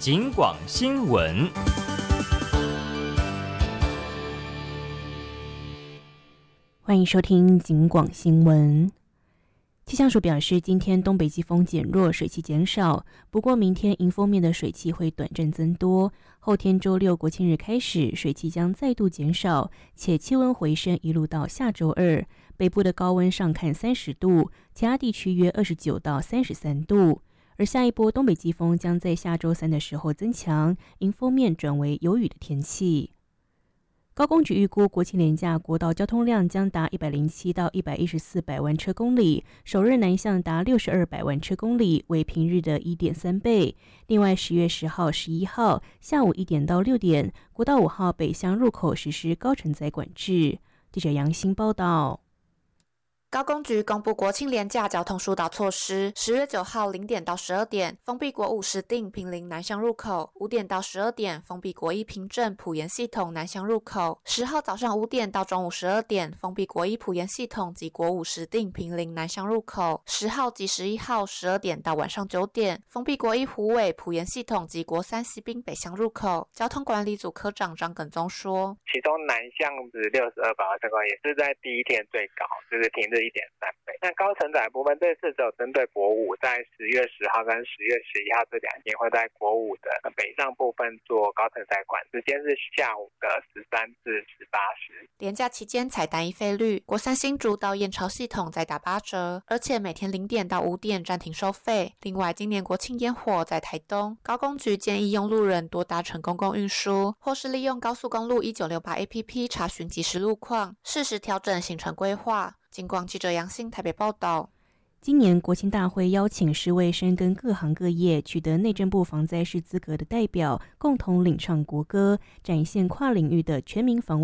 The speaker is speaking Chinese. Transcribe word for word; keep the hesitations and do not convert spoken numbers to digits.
警广新闻。 欢迎收听警广新闻。气象署表示，今天东北季风减弱，水汽减少，不过明天迎风面的水汽会短暂增多，后天周六国庆日开始，水汽将再度减少，且气温回升一路到下周二，北部的高温上看三十度，其他地区约二十九到三十三度。而下一波东北季风将在下周三的时候增强，迎风面转为有雨的天气。高工局预估国庆连假国道交通量将达一百零七到一百一十四百万车公里，首日南向达六十二百万车公里，为平日的 一点三倍。另外，十月十号、十一号下午一点到六点，国道五号北向入口实施高承载管制。记者杨欣报道。 高工局公布国庆连假交通疏导措施，十月九号零点到十二点封闭国五石碇坪林南向入口，五点到十二点封闭国一平镇埔盐系统南向入口，十号早上五点到中午十二点封闭国一埔盐系统及国五石碇坪林南向入口，十号及十一号十二点到晚上九点封闭国一虎尾埔盐系统及国三西滨北向入口。交通管理组科长张耿宗说， 其中南向是六十二百万车公里，也是在第一天最高，就是平日一点三倍。那高承载部分这次只有针对国五，在十月十号跟十月十一号这两天会在国五的北上部分做高承载管，时间是下午的十三至十八时。 连假期间采单一费率，国三新竹到燕巢系统再打八折，而且每天零点到五点暂停收费。另外，今年国庆烟火在台东，高工局建议用路人多搭乘公共运输，或是利用高速公路一九六八 A P P 查询即时路况，适时调整行程规划。警广记者杨欣台北报道。 今年国庆大会邀请十位深耕各行各业、取得内政部防灾师资格的代表，共同领唱国歌，展现跨领域的全民防卫